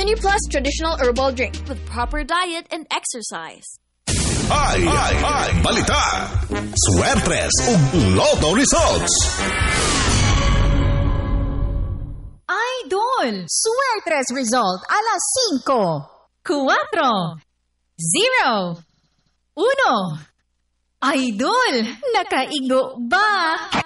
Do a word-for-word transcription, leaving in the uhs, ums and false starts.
UniPlus Traditional Herbal Drink. With proper diet and exercise. Ay, ay, ay, balita. Swertres ug Lotto results. Idol, Swertres result alas cinco, cuatro, zero, uno. Idol, nakaigo ba?